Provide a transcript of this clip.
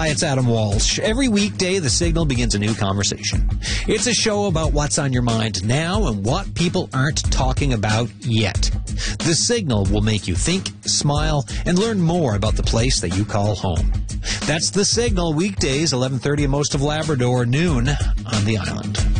Hi, it's Adam Walsh. Every weekday, The Signal begins a new conversation. It's a show about what's on your mind now and what people aren't talking about yet. The Signal will make you think, smile, and learn more about the place that you call home. That's The Signal, weekdays, 11:30 in most of Labrador, noon on the island.